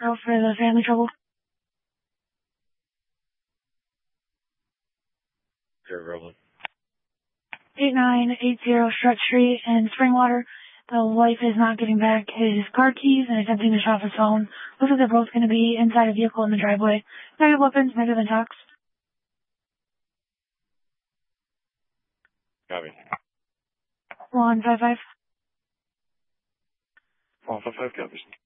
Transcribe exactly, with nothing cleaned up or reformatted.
Girl for the family trouble. You're rolling. eight nine eight zero Strut Street in Springwater. The wife is not getting back his car keys and attempting to shut off his phone. Looks like they're both going to be inside a vehicle in the driveway. Negative weapons, negative intox. Copy. one five five. one five five copies.